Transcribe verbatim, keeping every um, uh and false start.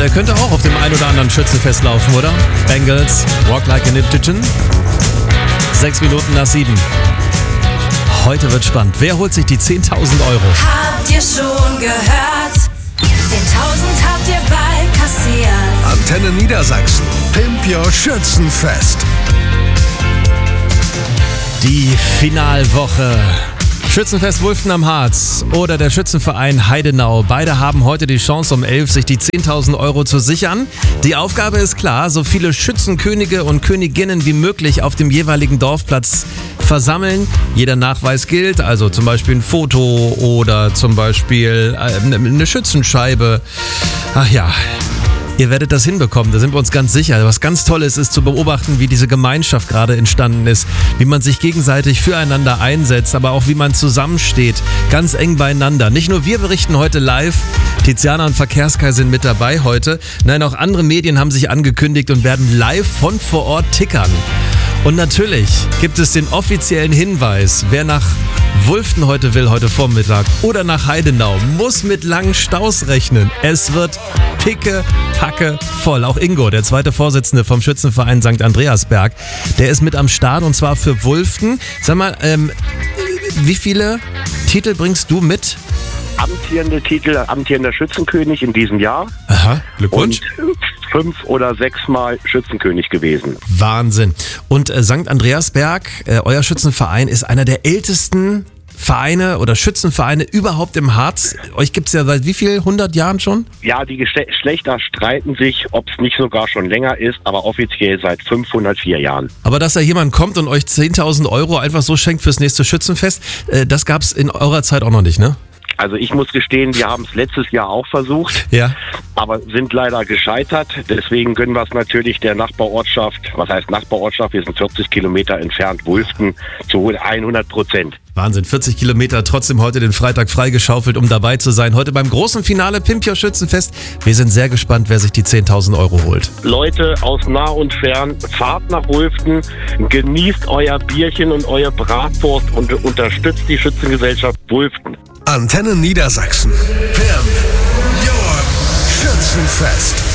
der könnte auch auf dem ein oder anderen Schützenfest laufen, oder? Bengals, Walk Like an Indigen. Sechs Minuten nach sieben. Heute wird spannend. Wer holt sich die zehntausend Euro? Habt ihr schon gehört? zehntausend habt ihr bald kassiert. Antenne Niedersachsen. Pimp Your Schützenfest. Die Finalwoche. Schützenfest Wulften am Harz oder der Schützenverein Heidenau. Beide haben heute die Chance, um elf sich die zehntausend Euro zu sichern. Die Aufgabe ist klar, so viele Schützenkönige und Königinnen wie möglich auf dem jeweiligen Dorfplatz versammeln. Jeder Nachweis gilt, also zum Beispiel ein Foto oder zum Beispiel eine Schützenscheibe. Ach ja. Ihr werdet das hinbekommen, da sind wir uns ganz sicher. Was ganz Tolles ist zu beobachten, wie diese Gemeinschaft gerade entstanden ist, wie man sich gegenseitig füreinander einsetzt, aber auch wie man zusammensteht, ganz eng beieinander. Nicht nur wir berichten heute live, Tiziana und Verkehrskai sind mit dabei heute. Nein, auch andere Medien haben sich angekündigt und werden live von vor Ort tickern. Und natürlich gibt es den offiziellen Hinweis, wer nach Wulften heute will, heute Vormittag, oder nach Heidenau, muss mit langen Staus rechnen. Es wird picke, packe voll. Auch Ingo, der zweite Vorsitzende vom Schützenverein Sankt Andreasberg, der ist mit am Start und zwar für Wulften. Sag mal, ähm, wie viele Titel bringst du mit? Amtierende Titel, amtierender Schützenkönig in diesem Jahr. Aha, Glückwunsch. Und fünf oder sechsmal Schützenkönig gewesen. Wahnsinn. Und äh, Sankt Andreasberg, äh, euer Schützenverein, ist einer der ältesten Vereine oder Schützenvereine überhaupt im Harz. Euch gibt es ja seit wie viel, hundert Jahren schon? Ja, die Geschlechter streiten sich, ob es nicht sogar schon länger ist, aber offiziell seit fünfhundertvier Jahren. Aber dass da jemand kommt und euch zehntausend Euro einfach so schenkt fürs nächste Schützenfest, äh, das gab es in eurer Zeit auch noch nicht, ne? Also ich muss gestehen, wir haben es letztes Jahr auch versucht, ja, aber sind leider gescheitert. Deswegen gönnen wir es natürlich der Nachbarortschaft, was heißt Nachbarortschaft, wir sind vierzig Kilometer entfernt, Wulften, zu hundert Prozent. Wahnsinn, vierzig Kilometer, trotzdem heute den Freitag freigeschaufelt, um dabei zu sein. Heute beim großen Finale Pimp Your Schützenfest. Wir sind sehr gespannt, wer sich die zehntausend Euro holt. Leute aus nah und fern, fahrt nach Wulften, genießt euer Bierchen und euer Bratwurst und unterstützt die Schützengesellschaft Wulften. Antenne Niedersachsen. Pimp Your Schützenfest.